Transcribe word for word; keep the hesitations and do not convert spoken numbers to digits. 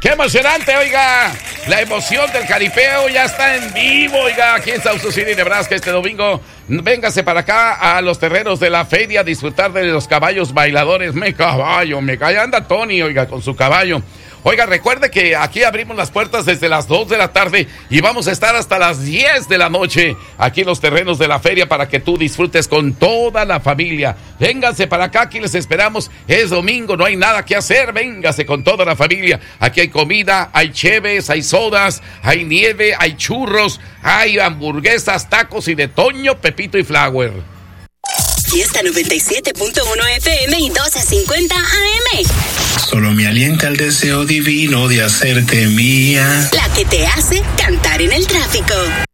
¡Qué emocionante, oiga! La emoción del jaripeo ya está en vivo, oiga, aquí en South City, Nebraska, este domingo. Véngase para acá a los terrenos de la feria a disfrutar de los caballos bailadores. Me caballo, me cae, anda Tony, oiga, con su caballo. Oiga, recuerde que aquí abrimos las puertas desde las dos de la tarde y vamos a estar hasta las diez de la noche aquí en los terrenos de la feria para que tú disfrutes con toda la familia. Vénganse para acá, aquí les esperamos. Es domingo, no hay nada que hacer. Véngase con toda la familia. Aquí hay comida, hay cheves, hay sodas, hay nieve, hay churros, hay hamburguesas, tacos y de Toño, Pepito y Flower. Fiesta noventa y siete punto uno F M y doce cincuenta A M. Solo me alienta el deseo divino de hacerte mía. La que te hace cantar en el tráfico.